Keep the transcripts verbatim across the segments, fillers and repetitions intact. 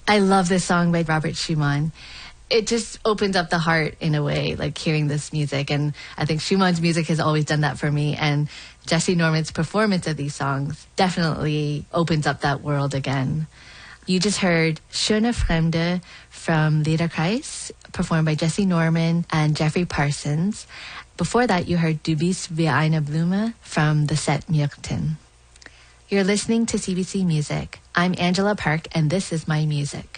I love this song by Robert Schumann. It just opens up the heart in a way, like hearing this music. And I think Schumann's music has always done that for me. And Jesse Norman's performance of these songs definitely opens up that world again. You just heard Schöne Fremde from Liederkreis, performed by Jesse Norman and Jeffrey Parsons. Before that, you heard Du bist wie eine Blume from the set Myrten. You're listening to C B C Music. I'm Angela Park, and this is my music.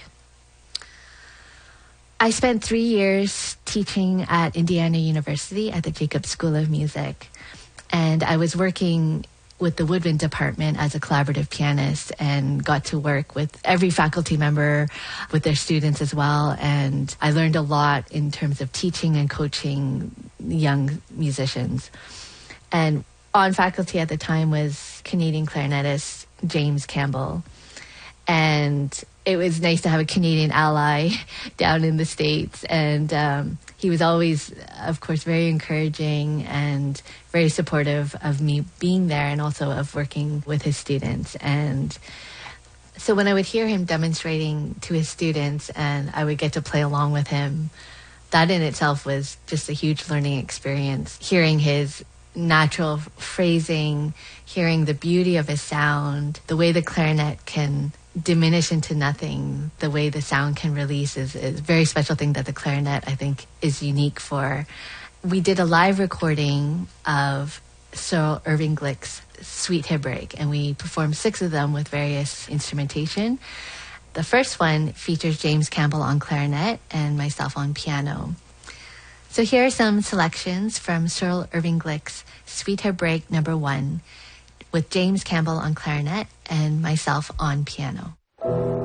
I spent three years teaching at Indiana University at the Jacobs School of Music, and I was working with the woodwind department as a collaborative pianist and got to work with every faculty member, with their students as well. And I learned a lot in terms of teaching and coaching young musicians. And on faculty at the time was Canadian clarinetist James Campbell. And it was nice to have a Canadian ally down in the States. And um, he was always, of course, very encouraging and very supportive of me being there and also of working with his students. And so when I would hear him demonstrating to his students and I would get to play along with him, that in itself was just a huge learning experience. Hearing his natural phrasing, hearing the beauty of his sound, the way the clarinet can diminish into nothing, the way the sound can release is, is a very special thing that the clarinet, I think, is unique for. We did a live recording of Cyril Irving Glick's Suite Hebraique, and we performed six of them with various instrumentation. The first one features James Campbell on clarinet and myself on piano. So here are some selections from Cyril Irving Glick's Suite Hebraique number one, with James Campbell on clarinet and myself on piano.